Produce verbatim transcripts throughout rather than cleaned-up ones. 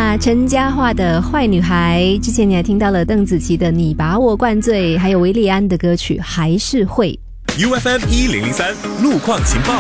那陈嘉桦的坏女孩，之前你还听到了邓紫棋的你把我灌醉，还有维利安的歌曲还是会。 U F M 一零零三路况情报，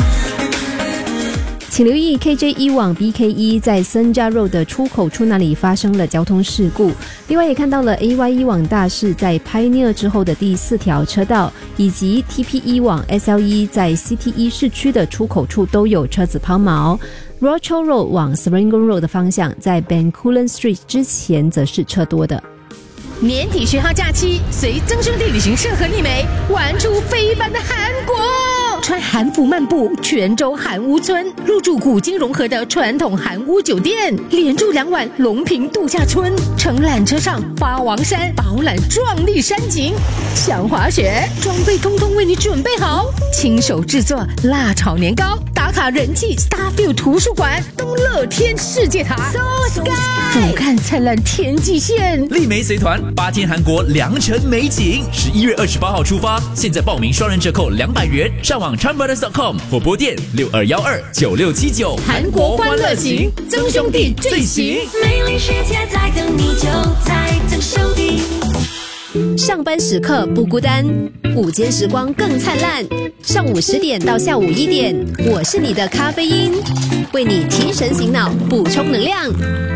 请留意 K J 一往 B K 一 在森加 Road 的出口处那里发生了交通事故。另外也看到了 A Y 一往大士在 Pioneer 之后的第四条车道，以及 T P 一往 S L 一 在 C T 一 市区的出口处都有车子抛锚。Rochor Road 往 Serangoon Road 的方向，在 Bencoolen Street 之前则是车多的。 年底学号假期，随曾兄弟旅行社和丽梅玩出非凡的韩国。穿韩服漫步泉州韩屋村，入住古今融合的传统韩屋酒店，连住两晚龙平度假村，乘缆车上花王山饱览壮丽山景。想滑雪，装备通通为你准备好，亲手制作辣炒年糕，打卡人气 Starview 图书馆、东乐天世界塔， So Sky 俯瞰灿烂天际线。 丽梅随团八天韩国良辰美景，十一月二十八号出发，现在报名双人折扣两百元，上网 Chan Brothers dot com 或拨电六二一二九六七九。 韩国欢乐行，曾兄弟最行。 美丽世界在等你，就在曾兄弟。 上班时刻不孤单，午间时光更灿烂。上午十点到下午一点，我是你的咖啡因，为你提神醒脑，补充能量。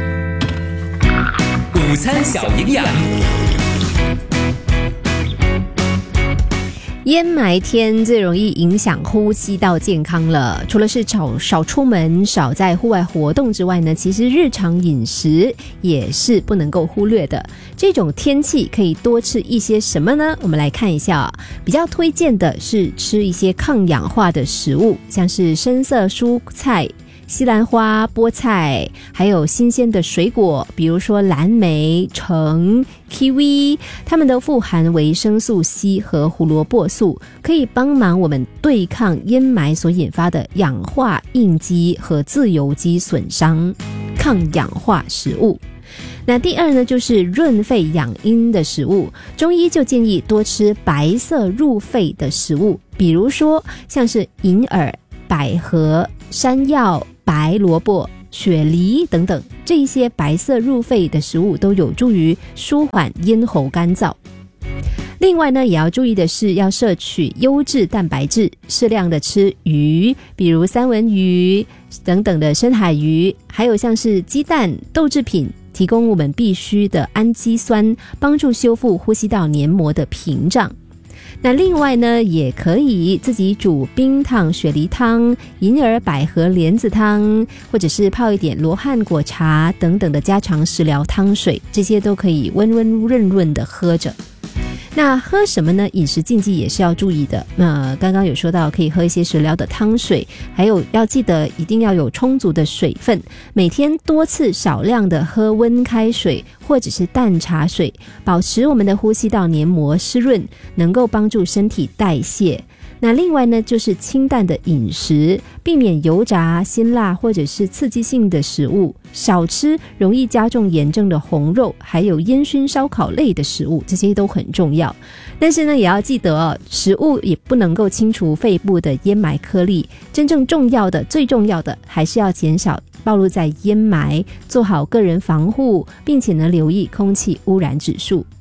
午餐小营养。 烟霾天最容易影响呼吸道健康了，除了是少少出门、少在户外活动之外呢，其实日常饮食也是不能够忽略的。这种天气可以多吃一些什么呢？我们来看一下啊，比较推荐的是吃一些抗氧化的食物，像是深色蔬菜、西兰花、菠菜，还有新鲜的水果，比如说蓝莓、橙、kiwi， 它们都富含维生素 C 和胡萝卜素，可以帮忙我们对抗烟霾所引发的氧化应激和自由基损伤。抗氧化食物。那第二呢，就是润肺养阴的食物，中医就建议多吃白色入肺的食物，比如说像是银耳、百合、山药、白萝卜、雪梨等等，这一些白色入肺的食物都有助于舒缓咽喉干燥。另外呢，也要注意的是要摄取优质蛋白质，适量的吃鱼，比如三文鱼等等的深海鱼，还有像是鸡蛋、豆制品，提供我们必需的氨基酸，帮助修复呼吸道黏膜的屏障。那另外呢，也可以自己煮冰糖雪梨汤、银耳百合莲子汤，或者是泡一点罗汉果茶等等的家常食疗汤水，这些都可以温温润润的喝着。那喝什么呢？饮食禁忌也是要注意的。那刚刚有说到可以喝一些食疗的汤水，还有要记得一定要有充足的水分，每天多次少量的喝温开水或者是淡茶水，保持我们的呼吸道黏膜湿润，能够帮助身体代谢。那另外呢，就是清淡的饮食，避免油炸、辛辣或者是刺激性的食物，少吃容易加重炎症的红肉，还有烟熏烧烤类的食物，这些都很重要。但是呢，也要记得哦，食物也不能够清除肺部的烟霾颗粒，真正重要的、最重要的还是要减少暴露在烟霾，做好个人防护，并且呢留意空气污染指数。